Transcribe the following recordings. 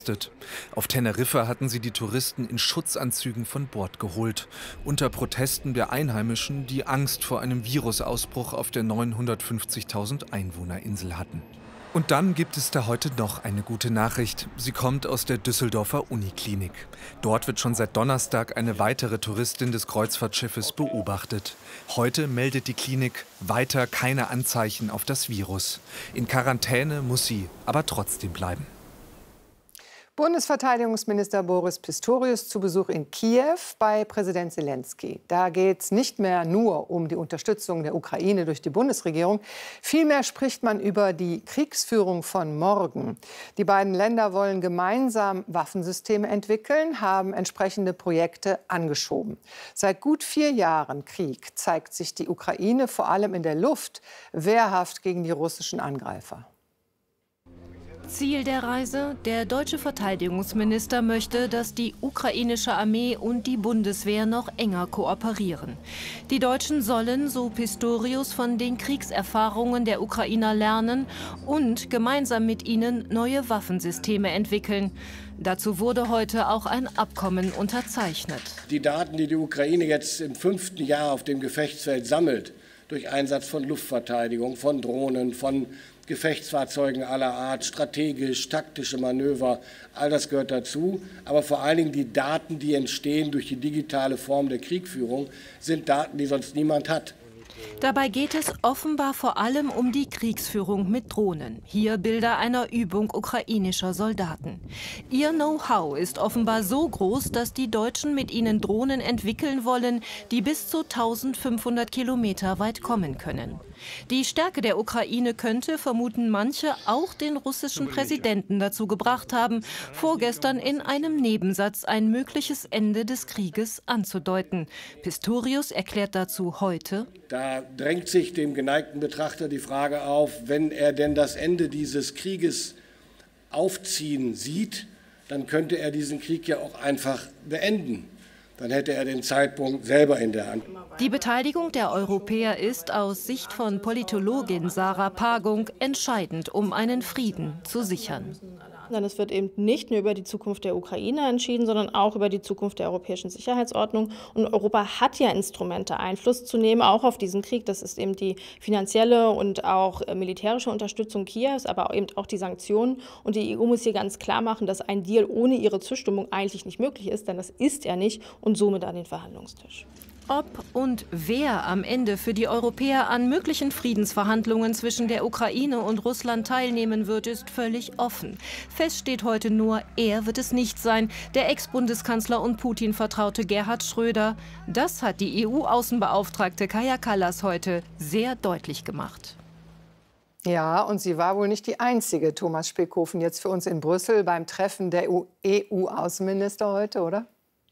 Auf Teneriffa hatten sie die Touristen in Schutzanzügen von Bord geholt, unter Protesten der Einheimischen, die Angst vor einem Virusausbruch auf der 950.000 Einwohnerinsel hatten. Und dann gibt es da heute noch eine gute Nachricht. Sie kommt aus der Düsseldorfer Uniklinik. Dort wird schon seit Donnerstag eine weitere Touristin des Kreuzfahrtschiffes beobachtet. Heute meldet die Klinik weiter keine Anzeichen auf das Virus. In Quarantäne muss sie aber trotzdem bleiben. Bundesverteidigungsminister Boris Pistorius zu Besuch in Kiew bei Präsident Selenskyj. Da geht es nicht mehr nur um die Unterstützung der Ukraine durch die Bundesregierung. Vielmehr spricht man über die Kriegsführung von morgen. Die beiden Länder wollen gemeinsam Waffensysteme entwickeln, haben entsprechende Projekte angeschoben. Seit gut 4 Jahren Krieg zeigt sich die Ukraine vor allem in der Luft wehrhaft gegen die russischen Angreifer. Ziel der Reise: Der deutsche Verteidigungsminister möchte, dass die ukrainische Armee und die Bundeswehr noch enger kooperieren. Die Deutschen sollen, so Pistorius, von den Kriegserfahrungen der Ukrainer lernen und gemeinsam mit ihnen neue Waffensysteme entwickeln. Dazu wurde heute auch ein Abkommen unterzeichnet. Die Daten, die die Ukraine jetzt im 5. Jahr auf dem Gefechtsfeld sammelt, durch Einsatz von Luftverteidigung, von Drohnen, von Gefechtsfahrzeugen aller Art, strategisch, taktische Manöver, all das gehört dazu. Aber vor allen Dingen die Daten, die entstehen durch die digitale Form der Kriegführung, sind Daten, die sonst niemand hat. Dabei geht es offenbar vor allem um die Kriegsführung mit Drohnen. Hier Bilder einer Übung ukrainischer Soldaten. Ihr Know-how ist offenbar so groß, dass die Deutschen mit ihnen Drohnen entwickeln wollen, die bis zu 1500 Kilometer weit kommen können. Die Stärke der Ukraine könnte, vermuten manche, auch den russischen Präsidenten dazu gebracht haben, vorgestern in einem Nebensatz ein mögliches Ende des Krieges anzudeuten. Pistorius erklärt dazu heute: Da drängt sich dem geneigten Betrachter die Frage auf, wenn er denn das Ende dieses Krieges aufziehen sieht, dann könnte er diesen Krieg ja auch einfach beenden. Dann hätte er den Zeitpunkt selber in der Hand. Die Beteiligung der Europäer ist aus Sicht von Politologin Sarah Pagung entscheidend, um einen Frieden zu sichern. Denn es wird eben nicht nur über die Zukunft der Ukraine entschieden, sondern auch über die Zukunft der europäischen Sicherheitsordnung. Und Europa hat ja Instrumente, Einfluss zu nehmen, auch auf diesen Krieg. Das ist eben die finanzielle und auch militärische Unterstützung Kiews, aber eben auch die Sanktionen. Und die EU muss hier ganz klar machen, dass ein Deal ohne ihre Zustimmung eigentlich nicht möglich ist, denn das ist er nicht, und somit an den Verhandlungstisch. Ob und wer am Ende für die Europäer an möglichen Friedensverhandlungen zwischen der Ukraine und Russland teilnehmen wird, ist völlig offen. Fest steht heute nur, er wird es nicht sein, der Ex-Bundeskanzler und Putin-Vertraute Gerhard Schröder. Das hat die EU-Außenbeauftragte Kaja Kallas heute sehr deutlich gemacht. Ja, und sie war wohl nicht die einzige, Thomas Speckhofen, jetzt für uns in Brüssel beim Treffen der EU-Außenminister heute, oder?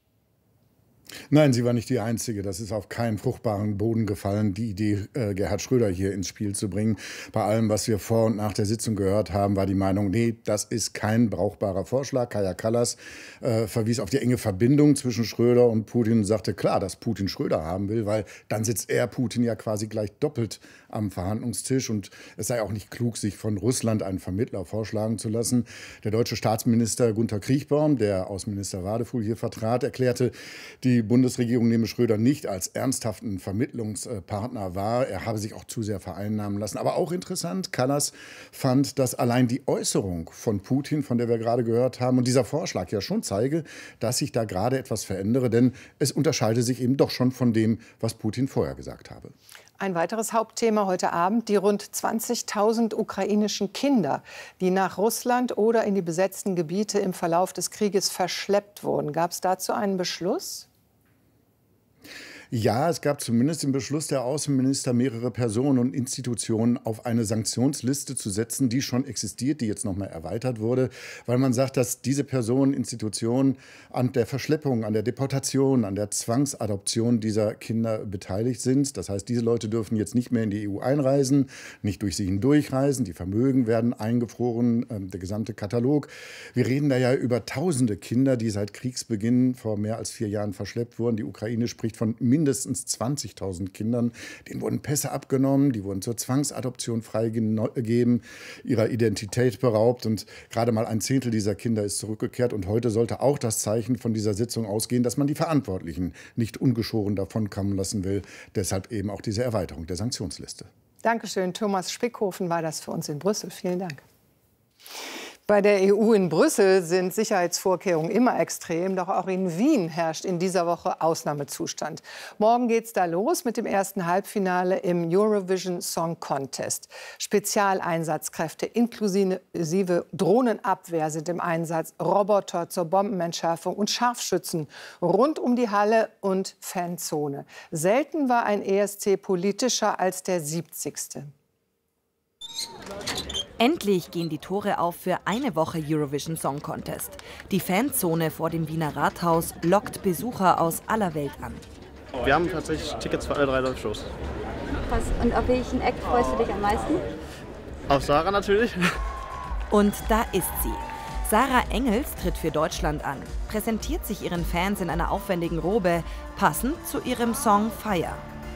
Nein, sie war nicht die Einzige. Das ist auf keinen fruchtbaren Boden gefallen, die Idee, Gerhard Schröder hier ins Spiel zu bringen. Bei allem, was wir vor und nach der Sitzung gehört haben, war die Meinung, nee, das ist kein brauchbarer Vorschlag. Kaja Kallas verwies auf die enge Verbindung zwischen Schröder und Putin und sagte, klar, dass Putin Schröder haben will, weil dann sitzt er, Putin, ja quasi gleich doppelt am Verhandlungstisch. Und es sei auch nicht klug, sich von Russland einen Vermittler vorschlagen zu lassen. Der deutsche Staatsminister Gunther Kriechbaum, der Außenminister Wadefuhl hier vertrat, erklärte, die Bundesregierung nehme Schröder nicht als ernsthaften Vermittlungspartner wahr. Er habe sich auch zu sehr vereinnahmen lassen. Aber auch interessant, Kallas fand, dass allein die Äußerung von Putin, von der wir gerade gehört haben, und dieser Vorschlag ja schon zeige, dass sich da gerade etwas verändere. Denn es unterscheide sich eben doch schon von dem, was Putin vorher gesagt habe. Ein weiteres Hauptthema heute Abend: die rund 20.000 ukrainischen Kinder, die nach Russland oder in die besetzten Gebiete im Verlauf des Krieges verschleppt wurden. Gab es dazu einen Beschluss? Ja, es gab zumindest den Beschluss der Außenminister, mehrere Personen und Institutionen auf eine Sanktionsliste zu setzen, die schon existiert, die jetzt noch mal erweitert wurde, weil man sagt, dass diese Personen, Institutionen an der Verschleppung, an der Deportation, an der Zwangsadoption dieser Kinder beteiligt sind. Das heißt, diese Leute dürfen jetzt nicht mehr in die EU einreisen, nicht durch sie hindurchreisen, die Vermögen werden eingefroren, der gesamte Katalog. Wir reden da ja über tausende Kinder, die seit Kriegsbeginn vor mehr als 4 Jahren verschleppt wurden. Die Ukraine spricht von mindestens 20.000 Kindern. Denen wurden Pässe abgenommen, die wurden zur Zwangsadoption freigegeben, ihrer Identität beraubt. Und gerade mal ein Zehntel dieser Kinder ist zurückgekehrt. Und heute sollte auch das Zeichen von dieser Sitzung ausgehen, dass man die Verantwortlichen nicht ungeschoren davonkommen lassen will. Deshalb eben auch diese Erweiterung der Sanktionsliste. Dankeschön. Thomas Spickhofen war das für uns in Brüssel. Vielen Dank. Bei der EU in Brüssel sind Sicherheitsvorkehrungen immer extrem, doch auch in Wien herrscht in dieser Woche Ausnahmezustand. Morgen geht's da los mit dem ersten Halbfinale im Eurovision Song Contest. Spezialeinsatzkräfte inklusive Drohnenabwehr sind im Einsatz, Roboter zur Bombenentschärfung und Scharfschützen rund um die Halle und Fanzone. Selten war ein ESC politischer als der 70. Endlich gehen die Tore auf für eine Woche Eurovision Song Contest. Die Fanzone vor dem Wiener Rathaus lockt Besucher aus aller Welt an. Wir haben tatsächlich Tickets für alle 3 Live-Shows. Krass. Und auf welchen Act freust du dich am meisten? Auf Sarah natürlich. Und da ist sie. Sarah Engels tritt für Deutschland an, präsentiert sich ihren Fans in einer aufwendigen Robe, passend zu ihrem Song Fire.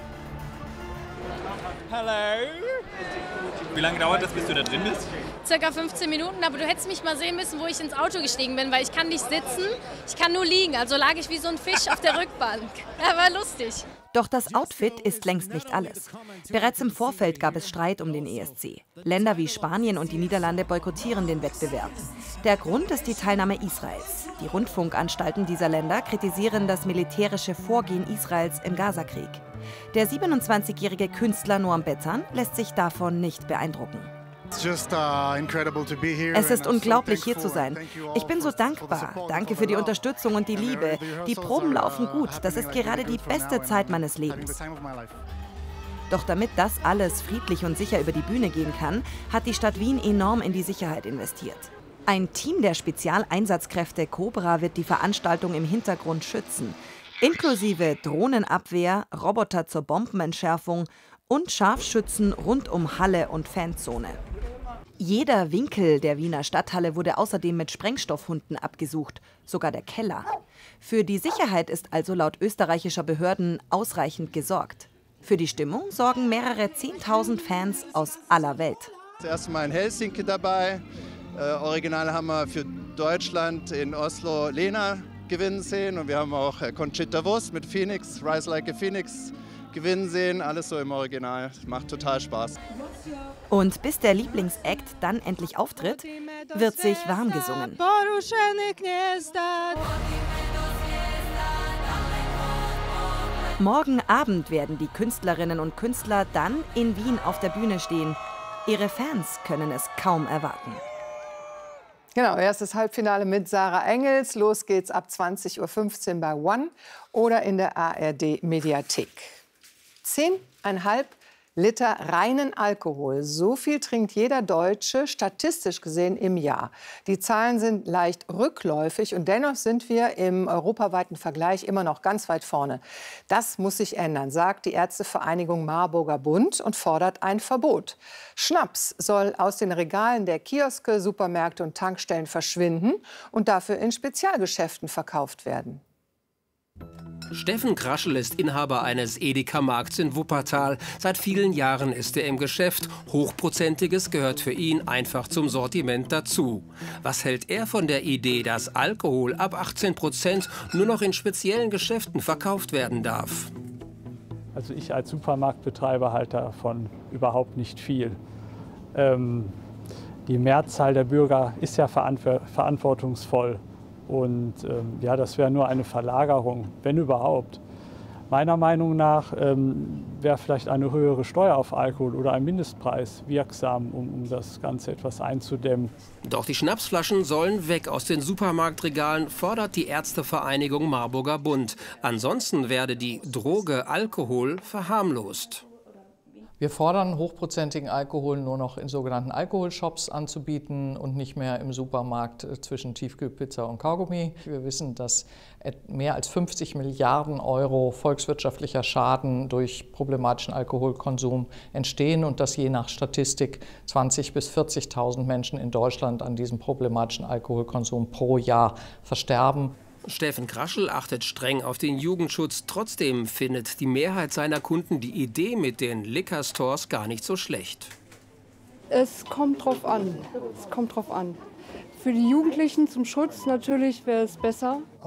Hallo. Wie lange dauert das, bis du da drin bist? Circa 15 Minuten, aber du hättest mich mal sehen müssen, wo ich ins Auto gestiegen bin, weil ich kann nicht sitzen, ich kann nur liegen. Also lag ich wie so ein Fisch auf der Rückbank. Ja, war lustig. Doch das Outfit ist längst nicht alles. Bereits im Vorfeld gab es Streit um den ESC. Länder wie Spanien und die Niederlande boykottieren den Wettbewerb. Der Grund ist die Teilnahme Israels. Die Rundfunkanstalten dieser Länder kritisieren das militärische Vorgehen Israels im Gazakrieg. Der 27-jährige Künstler Noam Betan lässt sich davon nicht beeindrucken. Es ist unglaublich, hier zu sein. Ich bin so dankbar. Danke für die Unterstützung und die Liebe. Die Proben laufen gut. Das ist gerade die beste Zeit meines Lebens. Doch damit das alles friedlich und sicher über die Bühne gehen kann, hat die Stadt Wien enorm in die Sicherheit investiert. Ein Team der Spezialeinsatzkräfte Cobra wird die Veranstaltung im Hintergrund schützen. Inklusive Drohnenabwehr, Roboter zur Bombenentschärfung und Scharfschützen rund um Halle und Fanzone. Jeder Winkel der Wiener Stadthalle wurde außerdem mit Sprengstoffhunden abgesucht, sogar der Keller. Für die Sicherheit ist also laut österreichischer Behörden ausreichend gesorgt. Für die Stimmung sorgen mehrere 10.000 Fans aus aller Welt. Das erste Mal in Helsinki dabei. Original haben wir für Deutschland in Oslo Lena gewinnen sehen und wir haben auch Conchita Wurst mit Phoenix, Rise Like a Phoenix gewinnen sehen. Alles so im Original. Macht total Spaß. Und bis der Lieblingsakt dann endlich auftritt, wird sich warm gesungen. Morgen Abend werden die Künstlerinnen und Künstler dann in Wien auf der Bühne stehen. Ihre Fans können es kaum erwarten. Genau, erstes Halbfinale mit Sarah Engels. Los geht's ab 20:15 Uhr bei One oder in der ARD-Mediathek. 10,5 Liter reinen Alkohol. So viel trinkt jeder Deutsche statistisch gesehen im Jahr. Die Zahlen sind leicht rückläufig und dennoch sind wir im europaweiten Vergleich immer noch ganz weit vorne. Das muss sich ändern, sagt die Ärztevereinigung Marburger Bund und fordert ein Verbot. Schnaps soll aus den Regalen der Kioske, Supermärkte und Tankstellen verschwinden und dafür in Spezialgeschäften verkauft werden. Steffen Kraschel ist Inhaber eines Edeka-Markts in Wuppertal. Seit vielen Jahren ist er im Geschäft. Hochprozentiges gehört für ihn einfach zum Sortiment dazu. Was hält er von der Idee, dass Alkohol ab 18% nur noch in speziellen Geschäften verkauft werden darf? Also ich als Supermarktbetreiber halte davon überhaupt nicht viel. Die Mehrzahl der Bürger ist ja verantwortungsvoll. Und ja, das wäre nur eine Verlagerung, wenn überhaupt. Meiner Meinung nach wäre vielleicht eine höhere Steuer auf Alkohol oder ein Mindestpreis wirksam, um das Ganze etwas einzudämmen. Doch die Schnapsflaschen sollen weg aus den Supermarktregalen, fordert die Ärztevereinigung Marburger Bund. Ansonsten werde die Droge Alkohol verharmlost. Wir fordern, hochprozentigen Alkohol nur noch in sogenannten Alkoholshops anzubieten und nicht mehr im Supermarkt zwischen Tiefkühlpizza und Kaugummi. Wir wissen, dass mehr als 50 Milliarden Euro volkswirtschaftlicher Schaden durch problematischen Alkoholkonsum entstehen und dass je nach Statistik 20.000 bis 40.000 Menschen in Deutschland an diesem problematischen Alkoholkonsum pro Jahr versterben. Steffen Kraschel achtet streng auf den Jugendschutz. Trotzdem findet die Mehrheit seiner Kunden die Idee mit den Liquor Stores gar nicht so schlecht. Es kommt drauf an. Für die Jugendlichen zum Schutz natürlich wäre es besser.